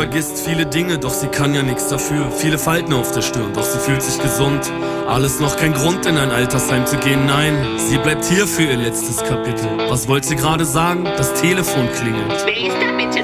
vergisst viele Dinge, doch sie kann ja nichts dafür. Viele Falten auf der Stirn, doch sie fühlt sich gesund. Alles noch kein Grund, in ein Altersheim zu gehen, nein. Sie bleibt hier für ihr letztes Kapitel. Was wollt sie gerade sagen? Das Telefon klingelt. Wer ist da bitte?